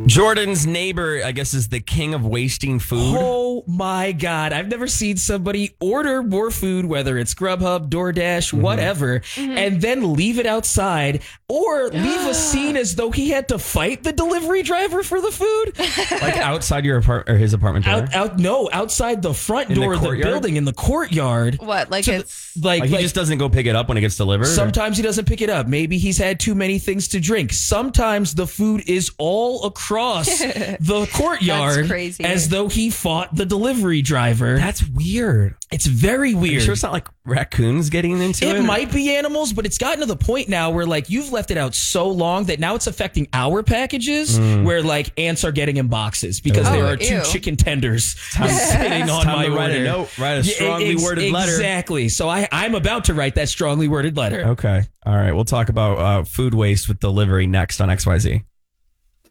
Jordan's neighbor, I guess, is the king of wasting food. Oh my God. I've never seen somebody order more food, whether it's Grubhub, DoorDash, whatever, and then leave it outside or leave a scene as though he had to fight the delivery driver for the food. Like outside your apartment or his apartment door? Outside the front In the door of the courtyard? building in the courtyard. What? Like So it's Like he just doesn't go pick it up when it gets delivered? Sometimes he doesn't pick it up. Maybe he's had too many things to drink. Sometimes the food is all across the courtyard That's crazy. as though he fought the delivery driver. That's weird. It's very Are weird. you sure it's not like raccoons getting into it? It might be animals, but it's gotten to the point now where like you've left it out so long that now it's affecting our packages where like ants are getting in boxes because there are two ew. chicken tenders sitting on Time my to write order. a note, write a strongly worded letter. Exactly. So I'm about to write that strongly worded letter. Okay. All right. We'll talk about food waste with delivery next on XYZ.